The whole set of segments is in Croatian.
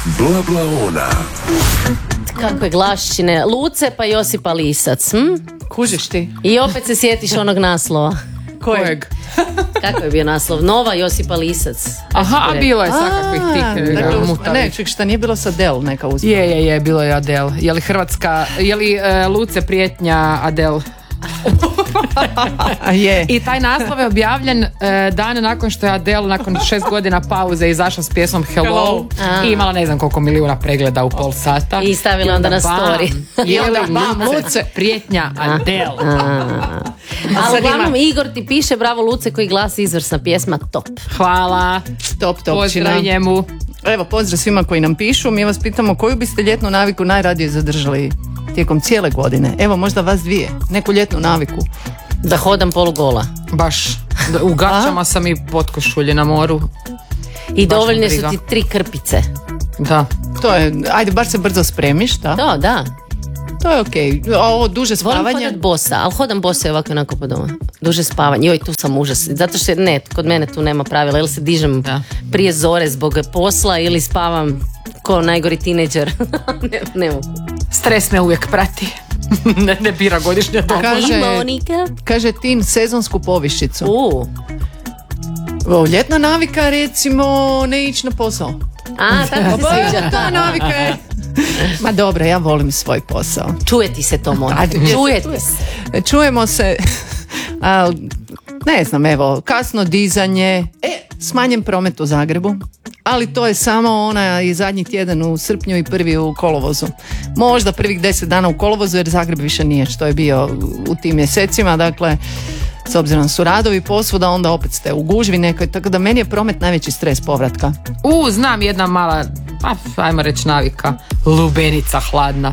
Bla bla ona. Kakve glaščine. Luce pa Josipa Lisac. Kužiš ti? I opet se sjetiš onog naslova. Kojeg? Kako je bio naslov? Nova Josipa Lisac. Aha, a bilo je svakakvih tih mutavih. Ne, ček, šta nije bilo sa Adele neka uspjeh? Je, bilo je Adele. Je li Luce prijetnja Adele? Je. I taj naslov je objavljen dan nakon što je Adele nakon 6 godina pauze izašla s pjesmom Hello. I imala ne znam koliko milijuna pregleda u pol sata. I stavila onda na story. I onda Luce prijetnja Adele. Ali uglavnom Igor ti piše bravo Luce koji glasi izvrsna pjesma, top. Hvala. Top. Pozdrav njemu. Evo, pozdrav svima koji nam pišu. Mi vas pitamo koju biste ljetnu naviku najradije zadržali tijekom cijele godine. Evo, možda vas dvije. Neku ljetnu naviku. Da hodam polugola. Baš. U gaćama sam i potkošulje na moru. I dovoljne su ti 3 krpice. Da. To je, ajde, bar se brzo spremiš, da? Da. To je okej. Ovo duže spavanje. Volim hodat bosa, ali hodam bosa i ovako onako po doma. Duže spavanje. Joj, tu sam užas. Zato što kod mene tu nema pravila. Ili se dižem prije zore zbog posla ili spavam ko najgori tineđer. ne mogu. Stres me uvijek prati. ne bira godišnja doba. Kaže tin sezonsku povišicu. Ljetna navika, recimo, ne ići na posao. Tako se sviđa. To navika je. Ma dobro, ja volim svoj posao. Čuje ti se to, Monika. Čujemo se. Ne znam, evo, kasno dizanje. Smanjen promet u Zagrebu. Ali to je samo ona i zadnji tjedan u srpnju i prvi u kolovozu. Možda prvih 10 dana u kolovozu, jer Zagreb više nije što je bio u tim mjesecima. Dakle, s obzirom da su radovi posvuda, onda opet ste u gužvi nekoj. Tako da meni je promet najveći stres povratka. Znam jedna mala, ajmo reći navika, lubenica hladna.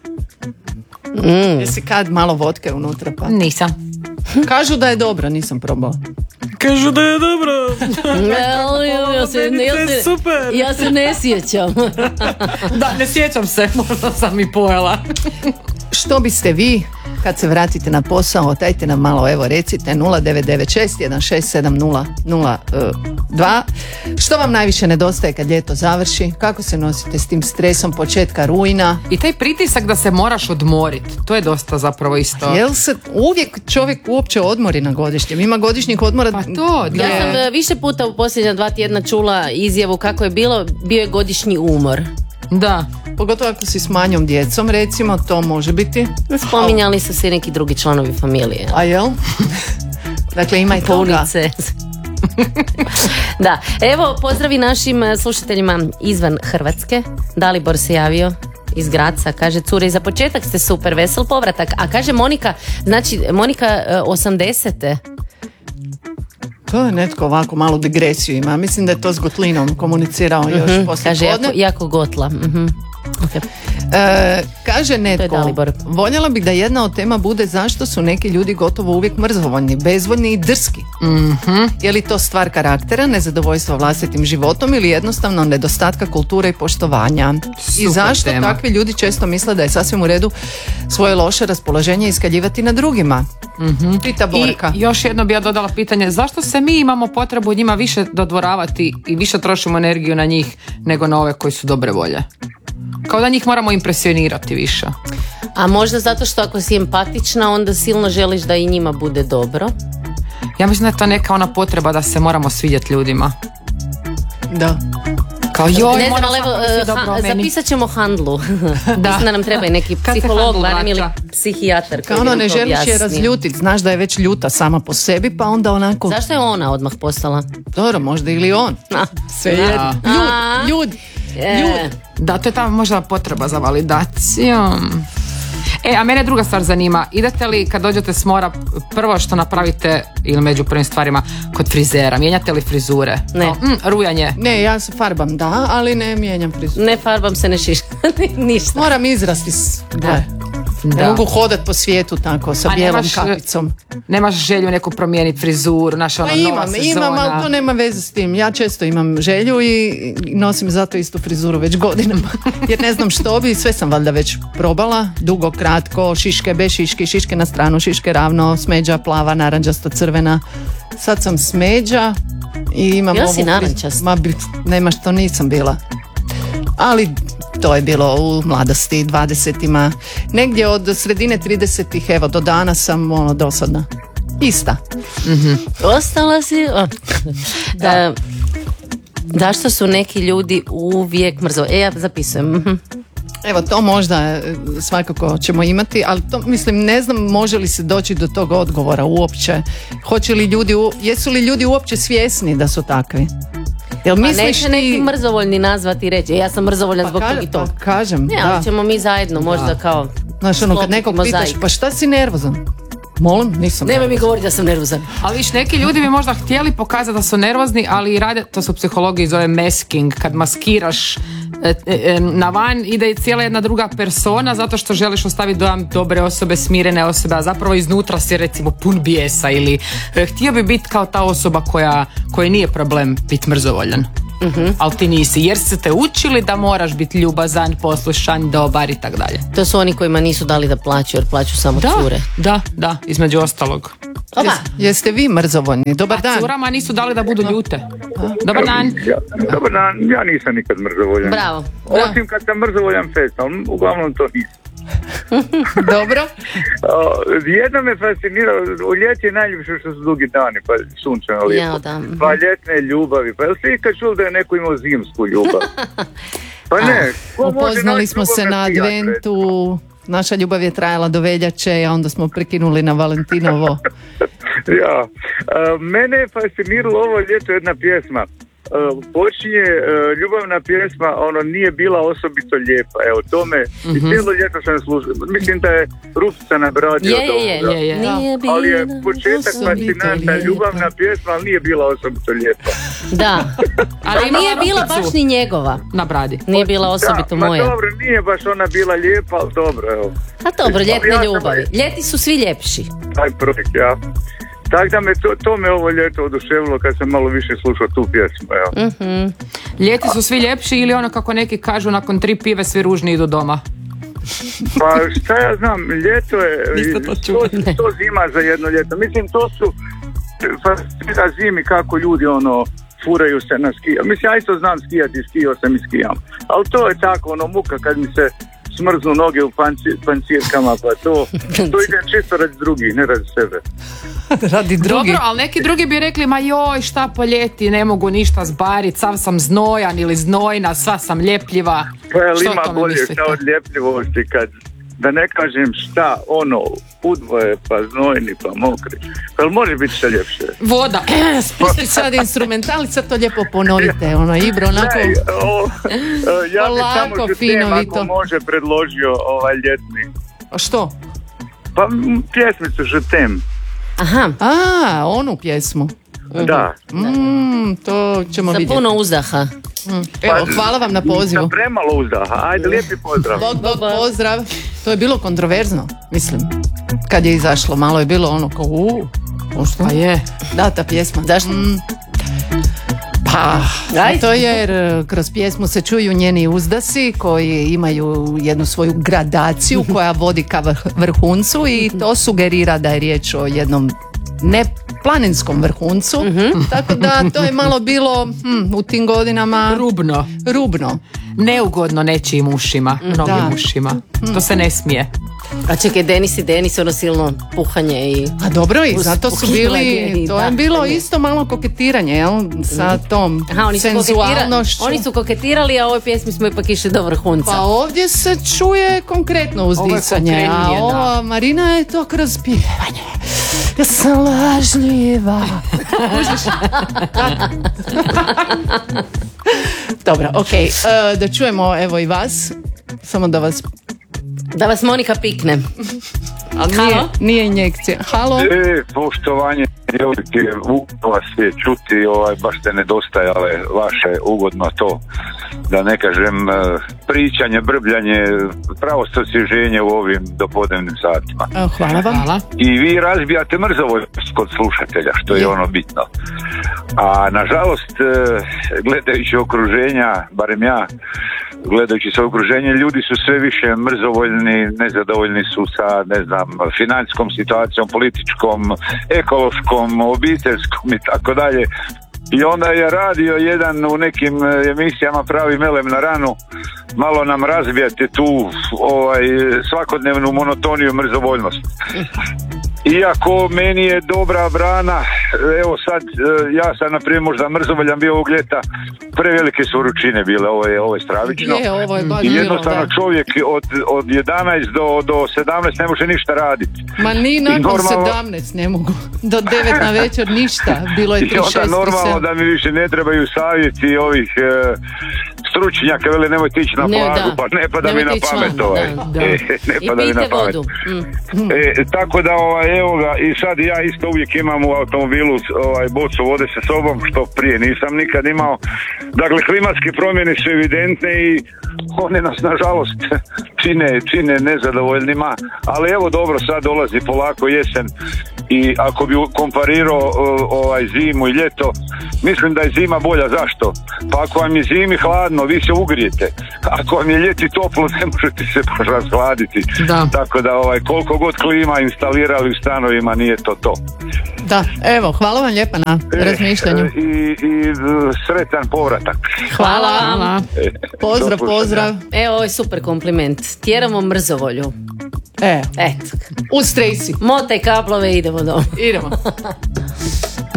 Jesi kad malo vodke unutra pa? Nisam. Kažu da je dobro, nisam probala. Kažu da je dobro. Ja se ne sjećam. Da, ne sjećam se, možda sam i pojela. Što biste vi kad se vratite na posao, dajte nam malo, evo recite 0996167002. Što vam najviše nedostaje kad ljeto završi? Kako se nosite s tim stresom početka rujna? I taj pritisak da se moraš odmoriti, to je dosta zapravo isto. Jel se uvijek čovjek uopće odmori na godišnjem? Ima godišnjih odmora? Pa to, ja sam više puta u posljednja 2 tjedna čula izjavu kako je bio je godišnji umor. Da. Pogotovo ako si s manjom djecom, recimo, to može biti. Spominjali su se neki drugi članovi familije. A jel? Dakle, ima i toga. Da, evo pozdravi našim slušateljima izvan Hrvatske. Dalibor se javio iz Graca, kaže cure, za početak ste super, vesel povratak. A kaže Monika, znači Monika 80. To je netko ovako malu digresiju ima. Mislim da je to s Gotlinom komunicirao još poslije kaže, podne. jako Gotla. Okay. Kaže netko, voljela bih da jedna od tema bude zašto su neki ljudi gotovo uvijek mrzovoljni, bezvoljni i drski. Je li to stvar karaktera, nezadovoljstva vlastitim životom ili jednostavno nedostatka kulture i poštovanja? I zašto takvi ljudi često misle da je sasvim u redu svoje loše raspoloženje iskaljivati na drugima? Pita Borka. I još jedno bi ja dodala pitanje, zašto se mi imamo potrebu njima više dodvoravati i više trošimo energiju na njih nego na ove koji su dobre volje? Kao da njih moramo impresionirati više. A možda zato što ako si empatična, onda silno želiš da i njima bude dobro? Ja mislim da je to neka ona potreba da se moramo svidjeti ljudima. Da. Kao joj, ne znam, ali evo, zapisat ćemo handlu. Mislim da nam treba i neki psiholog, barem ili psihijatar. Kao ono ne želiš je razljutiti, znaš da je već ljuta sama po sebi, pa onda onako... Zašto je ona odmah postala? Dobro, možda ili on. Sve jedno. Ljud. Da, to je tamo možda potreba za validacijom. A mene druga stvar zanima, idete li kad dođete s mora prvo što napravite ili među prvim stvarima kod frizera, mijenjate li frizure? Ne. Rujanje? Ne, ja se farbam, da, ali ne mijenjam frizure. Ne farbam se, ne ništa. Moram izrasti ne mogu hodat po svijetu tako sa bijelom kapicom. Nemaš želju neku promijeniti frizuru, naša nova sezona? Imam, ali to nema veze s tim. Ja često imam želju i nosim zato istu frizuru već godinama. Jer ne znam što bi, sve sam valjda već probala. Dugo, kratko, šiške, bez šiške, šiške na stranu, šiške ravno, smeđa, plava, naranđasta, crvena. Sad sam smeđa i imam ovu... si narančast? Nema što nisam bila. Ali to je bilo u mladosti, 20-ima. Negdje od sredine 30-ih, evo, do danas sam dosadna. Ista. Ostala si... Da. Zašto su neki ljudi uvijek mrzovljeni? Ja zapisujem. Evo, to možda svakako ćemo imati, ali to, mislim, ne znam može li se doći do tog odgovora uopće. Jesu li ljudi uopće svjesni da su takvi? Jel misliš neće neki mrzovoljni nazvati i reći, ja sam mrzovoljan zbog tog i tog. Pa kažem, ne, ali ćemo mi zajedno možda kao... Znaš, kad nekog pitaš, pa šta si nervozan? Molim, nisam. Nemoj mi govoriti da sam nervozan. Ali viš, neki ljudi bi možda htjeli pokazati da su nervozni, ali rade, to se u psihologiji zove masking, kad maskiraš na van ide i cijela jedna druga persona zato što želiš ostaviti dojam dobre osobe, smirene osobe, a zapravo iznutra si recimo pun bijesa ili htio bi biti kao ta osoba koja nije problem biti mrzovoljan. Ali ti nisi, jer su te učili da moraš biti ljubazan, poslušan, dobar i tako dalje. To su oni kojima nisu dali da plaću, jer plaću samo cure. Da, između ostalog. Jeste vi mrzovoljni? Dobar dan. A curama nisu dali da budu ljute. Dobar dan. Dobar dan, ja nisam nikad mrzovoljan. Bravo. Osim kad sam mrzovoljan fest, ali uglavnom to nisam. Dobro. Jedno me fasciniralo, u ljeti je najljepše što su dugi dani, pa sunčano lijepo. Pa ljetne ljubavi, pa jel ste ikad čuli da je neko imao zimsku ljubav? Pa ne. Upoznali smo se na adventu, naša ljubav je trajala do veljače, a onda smo prekinuli na Valentinovo. Ja, mene je fasciniralo ovo ljeto jedna pjesma. Počinje ljubavna pjesma, ono nije bila osobito lijepa, evo tome i cijelo ljeto sam slušao, mislim da je Rupica nabradio to, ali je početak fascinanta, ljubavna pjesma, ali nije bila osobito lijepa. Da, ali nije bila baš ni njegova na bradi. Nije bila osobito moja. Dobro, nije baš ona bila lijepa, ali dobro, evo. A dobro, ljetne ljubavi, ljeti su svi ljepši. Taj projekt, ja. Tako da to me ovo ljeto oduševilo kad sam malo više slušao tu pjesmu. Ljeti su svi ljepši ili ono kako neki kažu nakon 3 pive svi ružni idu doma? Pa šta ja znam, ljeto je to zima za jedno ljeto. Mislim to su fascinira zimi kako ljudi furaju se na ski. Mislim ja isto znam skijati, skijao sam i skijam. Ali to je tako muka kad mi se smrznu noge u pancirkama, pa to ide čisto radi drugih, ne radi sebe. Radi drugih. Dobro, ali neki drugi bi rekli, ma joj, šta po ljeti, ne mogu ništa zbarit, sav sam znojan ili znojna, sva sam ljepljiva. Pa jel ima bolje šta od ljepljivosti kad, da ne kažem šta, udvoje, pa znojni, pa mokri. Pa može biti šta ljepše? Voda. Spusti sad instrumentalica, to lijepo ponovite, Ibro, onako... Ja bi samo Žutem, ako može, predložio ljetni. A što? Pa pjesmicu Žutem. Aha. Onu pjesmu. Da. To ćemo vidjeti. Sa puno uzdaha. Evo, hvala vam na pozivu. Sa premalo uzdaha, ajde, lijepi pozdrav. Bog, pozdrav. To je bilo kontroverzno, mislim. Kad je izašlo, malo je bilo kao što je. Da, ta pjesma. Zašto? Pa, to jer kroz pjesmu se čuju njeni uzdasi koji imaju jednu svoju gradaciju koja vodi ka vrhuncu i to sugerira da je riječ o jednom neplaninskom vrhuncu, tako da to je malo bilo u tim godinama rubno. Neugodno nečijim ušima, mnogim ušima. To se ne smije. A čekaj, Denis, silno puhanje i... A dobro, i zato su bili, to je bilo isto malo koketiranje, jel? Sa tom senzualnošću. Oni su koketirali, a u ovoj pjesmi smo ipak išli do vrhunca. Pa ovdje se čuje konkretno uzdisanje, a ova Marina je to kroz pjevanje. Ja sam lažljiva. Dobro, okej, da čujemo evo i vas, samo da vas Monika pikne. Ali nije injekcija. Halo? Poštovanje, vas je čuti, baš ste nedostajale vaše ugodno to, da ne kažem, pričanje, brbljanje, pravo osvježenje u ovim dopodnevnim satima. Hvala vam. I vi razbijate mrzovoljnost kod slušatelja, što je bitno. A nažalost, gledajući okruženja, barem ja, gledajući sve okruženje, ljudi su sve više mrzovoljni, nezadovoljni su sa, financijskom situacijom, političkom, ekološkom, obiteljskom i tako dalje. I onda je radio jedan u nekim emisijama pravi melem na ranu, malo nam razbijate tu svakodnevnu monotoniju, mrzovoljnost. Iako meni je dobra brana, evo sad, ja sam na primjer možda mrzovoljan bio ovog ljeta, prevelike su vrućine bile, ovo je stravično. I jednostavno čovjek od 11 do 17 ne može ništa raditi. Ma ni nakon 17 ne mogu, do 9 na večer ništa, bilo je 36. I onda normalno da mi više ne trebaju savjeti ovih stručnjaka, vele nemojte ići na plažu, pa ne pada mi na pamet ne pada mi na pamet. Tako da evo ga, i sad ja isto uvijek imam u automobilu bocu vode sa sobom, što prije nisam nikad imao. Dakle, klimatske promjene su evidentne i one nas nažalost čine nezadovoljnima, ali evo dobro, sad dolazi polako jesen i ako bi komparirao zimu i ljeto, mislim da je zima bolja. Zašto? Pa ako vam je zimi hladno, vi se ugrijete. Ako vam je ljeti toplo, ne možete se baš rashladiti. Tako da koliko god klima instalirali u stanovima, nije to. Da, evo, hvala vam lijepa na razmišljanju. I sretan povratak. Hvala. Pozdrav. Evo, ovo je super kompliment. Tjeramo mrzovolju. Eto. Uz Tracy. Motaj kaplove, idemo doma. Idemo.